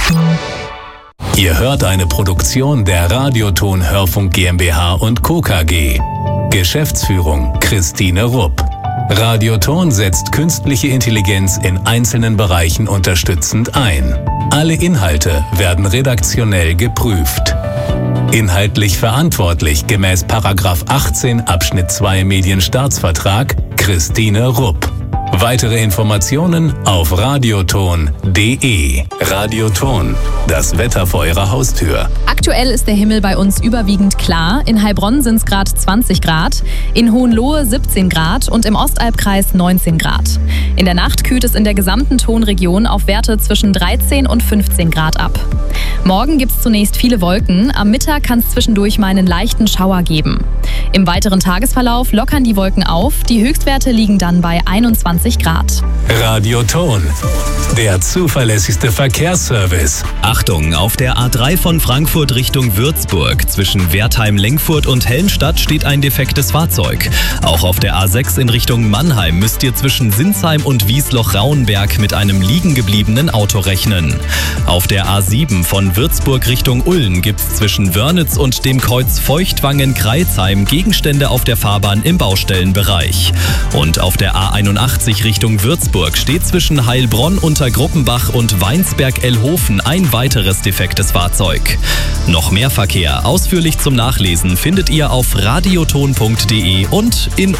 Ihr hört eine Produktion der Radioton Hörfunk GmbH und Co. KG. Geschäftsführung Christine Rupp. Radioton setzt künstliche Intelligenz in einzelnen Bereichen unterstützend ein. Alle Inhalte werden redaktionell geprüft. Inhaltlich verantwortlich gemäß § 18 Abschnitt 2 Medienstaatsvertrag Christine Rupp. Weitere Informationen auf radioton.de. Radioton, das Wetter vor Ihrer Haustür. Aktuell ist der Himmel bei uns überwiegend klar. In Heilbronn sind es gerade 20 Grad, in Hohenlohe 17 Grad und im Ostalbkreis 19 Grad. In der Nacht kühlt es in der gesamten Tonregion auf Werte zwischen 13 und 15 Grad ab. Morgen gibt es zunächst viele Wolken. Am Mittag kann es zwischendurch mal einen leichten Schauer geben. Im weiteren Tagesverlauf lockern die Wolken auf. Die Höchstwerte liegen dann bei 21 Grad. Radioton, der zuverlässigste Verkehrsservice. Achtung, auf der A3 von Frankfurt Richtung Würzburg zwischen Wertheim-Lengfurt und Helmstadt steht ein defektes Fahrzeug. Auch auf der A6 in Richtung Mannheim müsst ihr zwischen Sinsheim und Wiesloch-Rauenberg mit einem liegen gebliebenen Auto rechnen. Auf der A7 von Würzburg Richtung Ulm gibt's zwischen Wörnitz und dem Kreuz Feuchtwangen-Kreilsheim Gegenstände auf der Fahrbahn im Baustellenbereich. Und auf der A81 Richtung Würzburg steht zwischen Heilbronn unter Gruppenbach und Weinsberg-Ellhofen ein weiteres defektes Fahrzeug. Noch mehr Verkehr ausführlich zum Nachlesen findet ihr auf radioton.de und in